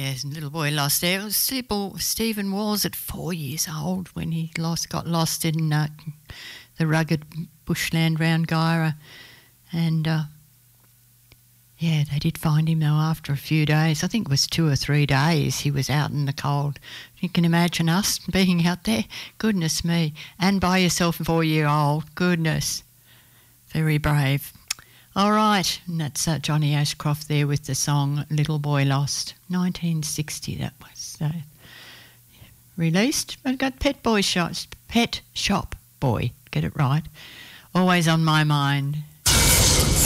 Yes, and little boy lost there. It was Stephen Walls at 4 years old when he got lost in the rugged bushland round Gyra. And, yeah, they did find him, though, after a few days. I think it was 2 or 3 days he was out in the cold. You can imagine us being out there. Goodness me. And by yourself, 4-year-old. Goodness. Very brave. All right, and that's Johnny Ashcroft there with the song Little Boy Lost. 1960 that was released. I got Pet Shop Boy, get it right. Always on my mind.